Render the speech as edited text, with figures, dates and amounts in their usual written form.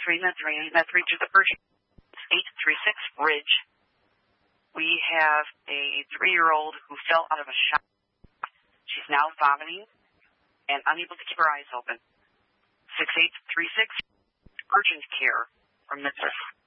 That's reaches the urgent 836 Ridge. We have a 3-year-old who fell out of a shop. She's now vomiting and unable to keep her eyes open. 6836, urgent care from Midwest.